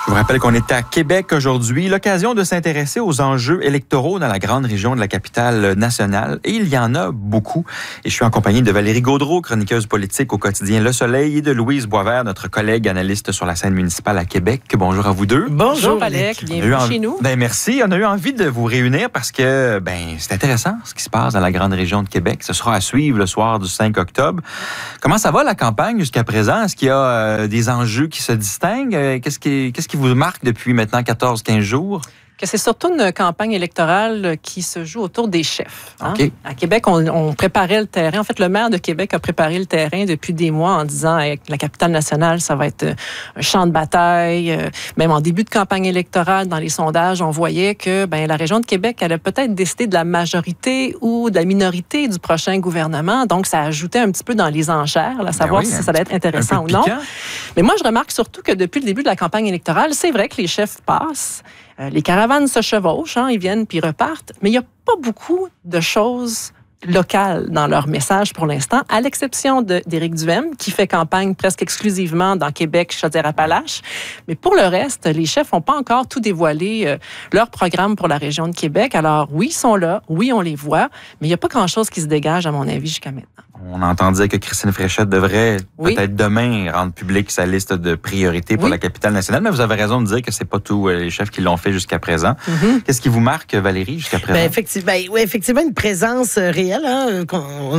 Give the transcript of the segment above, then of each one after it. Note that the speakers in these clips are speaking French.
Je vous rappelle qu'on est à Québec aujourd'hui, l'occasion de s'intéresser aux enjeux électoraux dans la grande région de la capitale nationale. Et il y en a beaucoup. Et je suis en compagnie de Valérie Gaudreault, chroniqueuse politique au quotidien Le Soleil, et de Louise Boisvert, notre collègue analyste sur la scène municipale à Québec. Bonjour à vous deux. Bonjour Alec, bienvenue chez nous. Merci, on a eu envie de vous réunir parce que c'est intéressant ce qui se passe dans la grande région de Québec. Ce sera à suivre le soir du 5 octobre. Comment ça va la campagne jusqu'à présent? Est-ce qu'il y a des enjeux qui se distinguent? Qu'est-ce qui vous marque depuis maintenant 14-15 jours? Que c'est surtout une campagne électorale qui se joue autour des chefs. Hein? Okay. À Québec, on préparait le terrain. En fait, le maire de Québec a préparé le terrain depuis des mois en disant avec la capitale nationale, ça va être un champ de bataille. Même en début de campagne électorale, dans les sondages, on voyait que la région de Québec allait peut-être décider de la majorité ou de la minorité du prochain gouvernement. Donc, ça ajoutait un petit peu dans les enchères, là, savoir si ça allait être intéressant ou non. Mais moi, je remarque surtout que depuis le début de la campagne électorale, c'est vrai que les chefs passent. Les caravanes se chevauchent, ils viennent puis repartent, mais il n'y a pas beaucoup de choses locales dans leur message pour l'instant, à l'exception d'Éric Duhaime, qui fait campagne presque exclusivement dans Québec, Chaudière-Appalaches. Mais pour le reste, les chefs n'ont pas encore tout dévoilé leur programme pour la région de Québec. Alors oui, ils sont là, oui, on les voit, mais il n'y a pas grand-chose qui se dégage, à mon avis, jusqu'à maintenant. On entend dire que Christine Fréchette devrait peut-être demain rendre publique sa liste de priorités pour la capitale nationale, mais vous avez raison de dire que c'est pas tous les chefs qui l'ont fait jusqu'à présent. Mm-hmm. Qu'est-ce qui vous marque, Valérie, jusqu'à présent? Effectivement, une présence réelle, on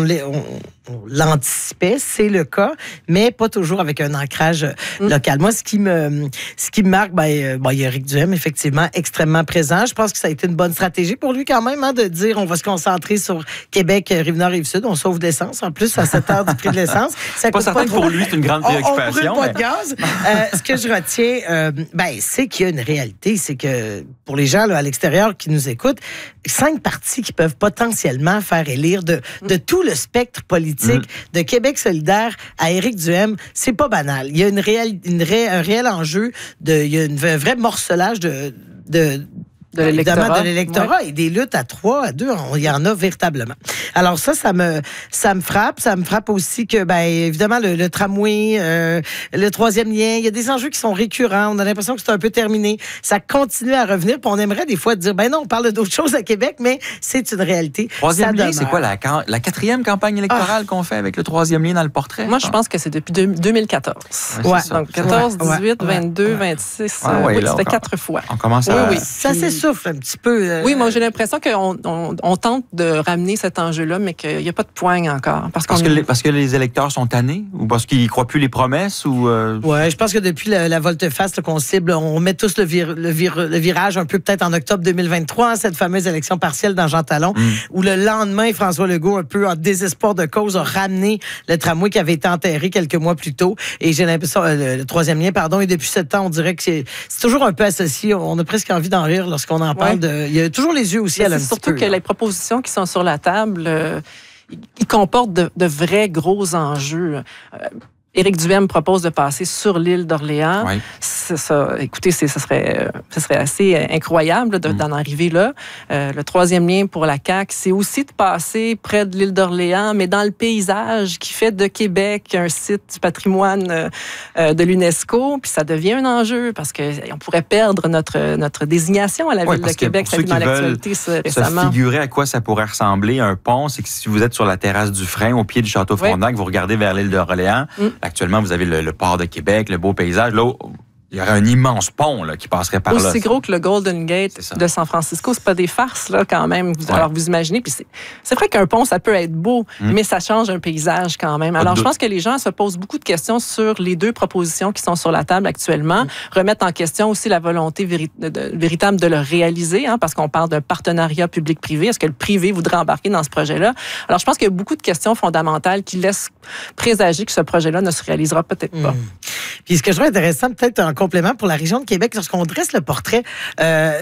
l'anticipait, c'est le cas, mais pas toujours avec un ancrage local. Moi, ce qui me marque, il y a Éric Duhaime, effectivement, extrêmement présent. Je pense que ça a été une bonne stratégie pour lui quand même, de dire on va se concentrer sur Québec, Rive-Nord, Rive-Sud, on sauve l'essence. En plus, à 7 heures du prix de l'essence. C'est pas certain que pour lui, c'est une grande préoccupation. On brûle pas de gaz. Ce que je retiens, c'est qu'il y a une réalité. C'est que pour les gens là, à l'extérieur qui nous écoutent, 5 partis qui peuvent potentiellement faire élire de tout le spectre politique, de Québec solidaire à Éric Duhaime, c'est pas banal. Il y a un réel enjeu, il y a un vrai morcelage de l'électorat et des luttes à 3, à 2, il y en a véritablement. Alors ça me frappe. Ça me frappe aussi que, évidemment, le tramway, le troisième lien, il y a des enjeux qui sont récurrents. On a l'impression que c'est un peu terminé. Ça continue à revenir, puis on aimerait des fois dire, non, on parle d'autres choses à Québec, mais c'est une réalité. Troisième lien, c'est quoi la 4e campagne électorale qu'on fait avec le troisième lien dans le portrait? Moi, je pense que c'est depuis 2014. Ouais. Donc, 14, 18, 22, 26, ça fait 4 fois. On commence à... Oui. Ça s'essouffle un petit peu. Oui, moi, j'ai l'impression qu'on tente de ramener cet enjeu-là, mais qu'il n'y a pas de poigne encore. Parce que les électeurs sont tannés? Ou parce qu'ils ne croient plus les promesses? Oui, je pense que depuis la volte-face qu'on cible, on met tous le virage un peu peut-être en octobre 2023, cette fameuse élection partielle dans Jean Talon, où le lendemain, François Legault, un peu en désespoir de cause, a ramené le tramway qui avait été enterré quelques mois plus tôt. Et j'ai l'impression, le troisième lien, pardon, et depuis ce temps, on dirait que c'est toujours un peu associé. On a presque envie d'en rire lorsqu'on en parle. Il y a toujours les yeux au ciel un petit peu. C'est surtout que les propositions qui sont sur la table, ils comportent de vrais gros enjeux. Éric Duhaime propose de passer sur l'île d'Orléans. Oui. Écoutez, ce serait assez incroyable d'en arriver là. Le troisième lien pour la CAQ, c'est aussi de passer près de l'île d'Orléans, mais dans le paysage qui fait de Québec un site du patrimoine de l'UNESCO. Puis ça devient un enjeu parce qu'on pourrait perdre notre désignation à la ville de Québec. Ça a été dans l'actualité récemment. Se figurer à quoi ça pourrait ressembler un pont, c'est que si vous êtes sur la terrasse du Frein, au pied du Château Frontenac, vous regardez vers l'île d'Orléans. Actuellement, vous avez le port de Québec, le beau paysage. Là, il y aurait un immense pont qui passerait par là. Aussi gros que le Golden Gate de San Francisco. C'est pas des farces, là, quand même. Alors, vous imaginez. Puis c'est vrai qu'un pont, ça peut être beau, mais ça change un paysage quand même. Alors, je pense que les gens se posent beaucoup de questions sur les 2 propositions qui sont sur la table actuellement. Remettre en question aussi la volonté véritable de le réaliser, parce qu'on parle d'un partenariat public-privé. Est-ce que le privé voudrait embarquer dans ce projet-là? Alors, je pense qu'il y a beaucoup de questions fondamentales qui laissent présager que ce projet-là ne se réalisera peut-être pas. Puis, ce que je trouve intéressant, peut-être un complément pour la région de Québec, lorsqu'on dresse le portrait,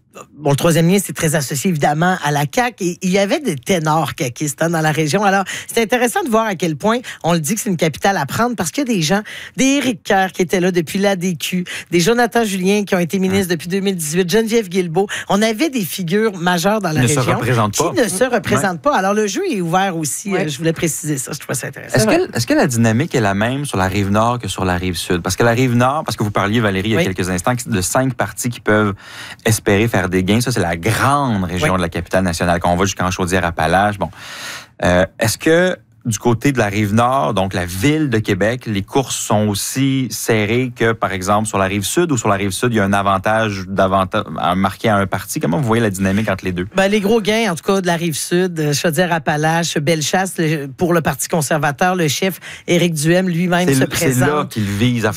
Bon, le troisième lien, c'est très associé évidemment à la CAQ. Et il y avait des ténors caquistes dans la région. Alors, c'est intéressant de voir à quel point on le dit que c'est une capitale à prendre parce qu'il y a des gens, des Éric Kerr qui étaient là depuis l'ADQ, des Jonathan Julien qui ont été ministres depuis 2018, Geneviève Guilbeault. On avait des figures majeures dans la région qui ne se représentent pas. Alors, le jeu est ouvert aussi. Je voulais préciser ça. Je trouve ça intéressant. Est-ce que la dynamique est la même sur la rive nord que sur la rive sud? Parce que la rive nord, parce que vous parliez, Valérie, il y a quelques instants, de 5 partis qui peuvent espérer faire des gains. Ça, c'est la grande région de la capitale nationale. Quand on va jusqu'en Chaudière-Appalaches, bon. Est-ce que du côté de la Rive-Nord, donc la ville de Québec, les courses sont aussi serrées que, par exemple, sur la Rive-Sud, ou sur la Rive-Sud, il y a un avantage marqué à un parti? Comment vous voyez la dynamique entre les deux? Ben, les gros gains, en tout cas, de la Rive-Sud, Chaudière-Appalaches, Bellechasse, pour le Parti conservateur, le chef Éric Duhem lui-même se présente. C'est là qu'il vise à